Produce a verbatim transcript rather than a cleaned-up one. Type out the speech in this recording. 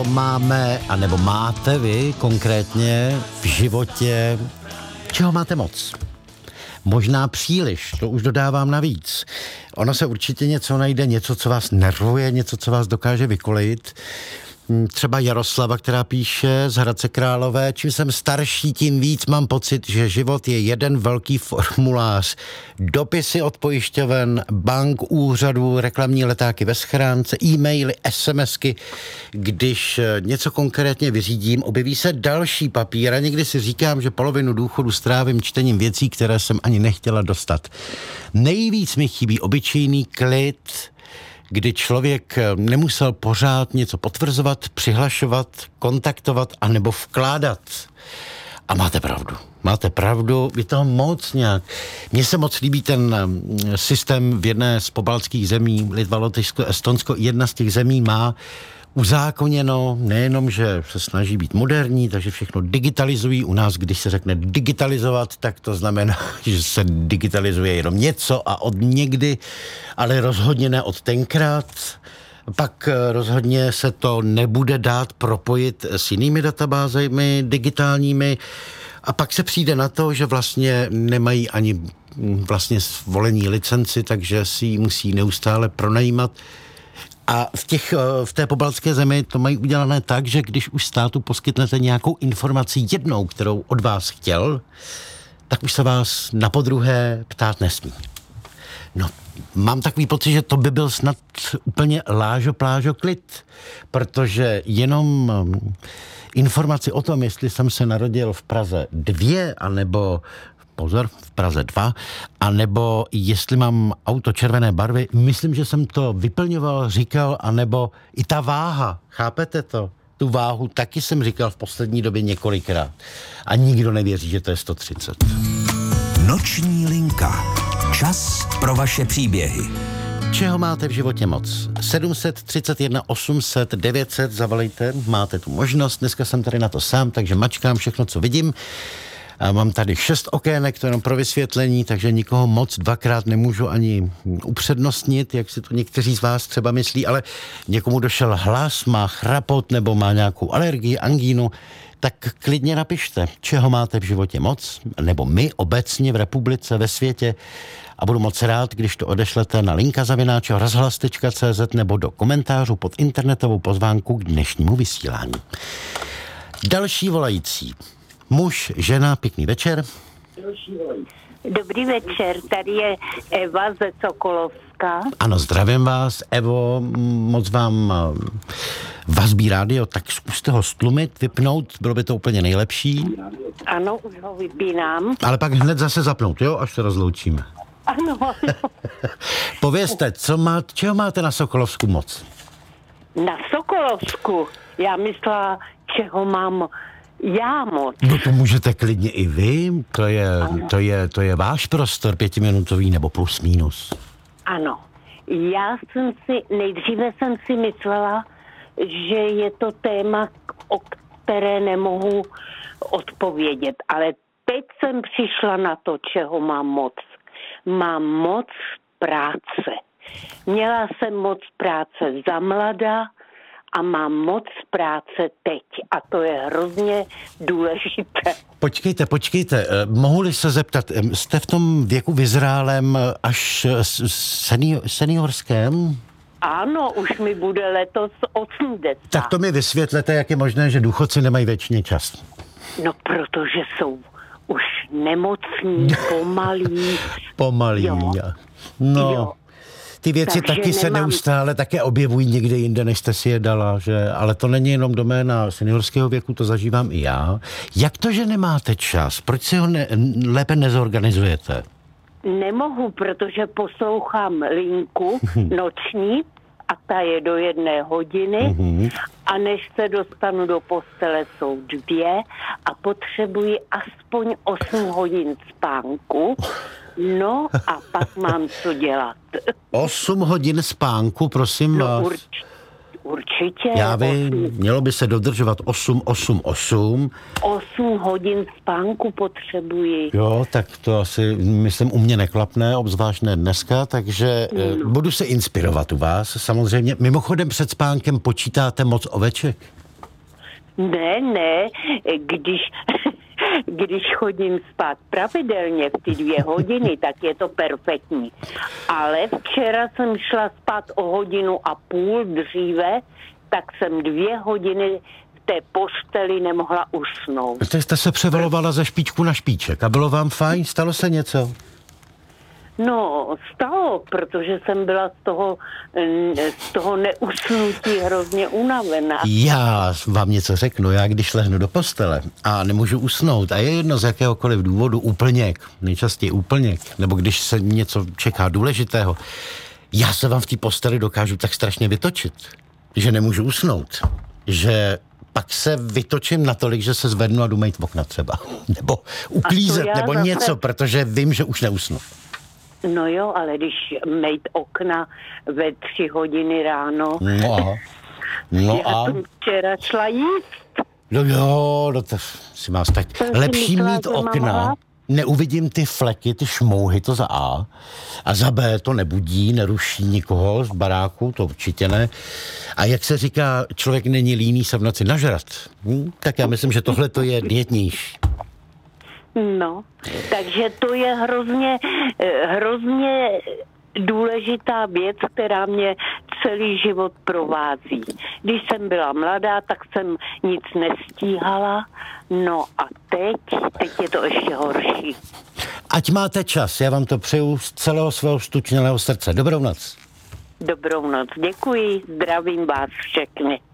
Máme, anebo máte vy konkrétně v životě, čeho máte moc? Možná příliš, to už dodávám navíc. Ono se určitě něco najde, něco, co vás nervuje, něco, co vás dokáže vykolejit. Třeba Jaroslava, která píše z Hradce Králové: čím jsem starší, tím víc mám pocit, že život je jeden velký formulář. Dopisy od pojišťoven, bank, úřadů, reklamní letáky ve schránce, e-maily, SMSky. Když něco konkrétně vyřídím, objeví se další papír a někdy si říkám, že polovinu důchodu strávím čtením věcí, které jsem ani nechtěla dostat. Nejvíc mi chybí obyčejný klid, kdy člověk nemusel pořád něco potvrzovat, přihlašovat, kontaktovat anebo vkládat. A máte pravdu. Máte pravdu, je toho moc nějak. Mně se moc líbí ten systém v jedné z pobaltských zemí, Litva, Lotyšsko, Estonsko. Jedna z těch zemí má uzákoněno nejenom, že se snaží být moderní, takže všechno digitalizují. U nás, když se řekne digitalizovat, tak to znamená, že se digitalizuje jenom něco a od někdy, ale rozhodně ne od tenkrát. Pak rozhodně se to nebude dát propojit s jinými databázemi digitálními a pak se přijde na to, že vlastně nemají ani vlastně volení licenci, takže si ji musí neustále pronajímat. A v, těch, v té pobaltské zemi to mají udělané tak, že když už státu poskytnete nějakou informaci jednou, kterou od vás chtěl, tak už se vás napodruhé ptát nesmí. No, mám takový pocit, že to by byl snad úplně lážo, plážo, klid, protože jenom informaci o tom, jestli jsem se narodil v Praze dvě, anebo pozor, v Praze dva, anebo jestli mám auto červené barvy, myslím, že jsem to vyplňoval, říkal, anebo i ta váha, chápete to? Tu váhu taky jsem říkal v poslední době několikrát. A nikdo nevěří, že to je sto třicet. Noční linka. Čas pro vaše příběhy. Čeho máte v životě moc? sedm set třicet jedna osm set devět set zavolejte, máte tu možnost. Dneska jsem tady na to sám, takže mačkám všechno, co vidím. A mám tady šest okének, to jenom pro vysvětlení, takže nikoho moc dvakrát nemůžu ani upřednostnit, jak si to někteří z vás třeba myslí, ale někomu došel hlas, má chrapot nebo má nějakou alergii, angínu, tak klidně napište, čeho máte v životě moc, nebo my obecně v republice, ve světě, a budu moc rád, když to odešlete na linka zavináč rozhlas tečka cé zet nebo do komentářů pod internetovou pozvánku k dnešnímu vysílání. Další volající. Muž, žena, pěkný večer. Dobrý večer, tady je Eva ze Sokolovska. Ano, zdravím vás, Evo, moc vám vazbí rádio, tak zkuste ho stlumit, vypnout, bylo by to úplně nejlepší. Ano, už ho vypínám. Ale pak hned zase zapnout, jo, až se rozloučíme. Ano, ano. Povězte, co má, čeho máte na Sokolovsku moc? Na Sokolovsku? Já myslela, čeho mám já moc. No to můžete klidně i vy, to je, to je, to je váš prostor pětiminutový nebo plus minus. Ano, já jsem si, nejdříve jsem si myslela, že je to téma, o které nemohu odpovědět, ale teď jsem přišla na to, čeho mám moc. Mám moc práce. Měla jsem moc práce za mlada a mám moc práce teď. A to je hrozně důležité. Počkejte, počkejte. Mohu-li se zeptat, jste v tom věku vyzrálém až senior, seniorském? Ano, už mi bude letos osmdesát. Tak to mi vysvětlete, jak je možné, že důchodci nemají věčně čas. No, protože jsou už nemocní, pomalí. Pomalí. Jo. No, jo. Ty věci Takže taky se nemám... neustále také objevují někde jinde, než jste si je dala, že? Ale to není jenom doména seniorského věku, to zažívám i já. Jak to, že nemáte čas? Proč si ho ne, lépe nezorganizujete? Nemohu, protože poslouchám linku noční a ta je do jedné hodiny mm-hmm. a než se dostanu do postele jsou dvě a potřebuji aspoň osm hodin spánku. No a pak mám co dělat. Osm hodin spánku, prosím no, vás. Urč, určitě. Já vím, mělo by se dodržovat osm, osm, osm. Osm hodin spánku potřebuji. Jo, tak to asi, myslím, u mě neklapne, obzvlášť ne dneska, takže no. budu se inspirovat u vás, samozřejmě. Mimochodem před spánkem počítáte moc oveček? Ne, ne, když, když chodím spát pravidelně v ty dvě hodiny, tak je to perfektní. Ale včera jsem šla spát o hodinu a půl dříve, tak jsem dvě hodiny v té posteli nemohla usnout. Teď jste se převalovala ze špičku na špiček a bylo vám fajn? Stalo se něco? No, stalo, protože jsem byla z toho, z toho neusnutí hrozně unavená. Já vám něco řeknu, já když lehnu do postele a nemůžu usnout a je jedno z jakéhokoliv důvodu úplněk, nejčastěji úplněk, nebo když se něco čeká důležitého, já se vám v té posteli dokážu tak strašně vytočit, že nemůžu usnout, že pak se vytočím natolik, že se zvednu a jdu mejt okna třeba, nebo uklízet, nebo zase... něco, protože vím, že už neusnu. No jo, ale když mejt okna ve tři hodiny ráno, no a, no já a... jsem včera šla jíst. No jo, no to si má tak. Lepší myslela, mít okna, mohla... neuvidím ty fleky, ty šmouhy, to za A. A za B to nebudí, neruší nikoho z baráku, to určitě ne. A jak se říká, člověk není líný se v noci nažrat. Hm? Tak já myslím, že tohle to je dietnější. No, takže to je hrozně, hrozně důležitá věc, která mě celý život provází. Když jsem byla mladá, tak jsem nic nestíhala, no a teď, teď je to ještě horší. Ať máte čas, já vám to přeju z celého svého stučnělého srdce. Dobrou noc. Dobrou noc, děkuji, zdravím vás všechny.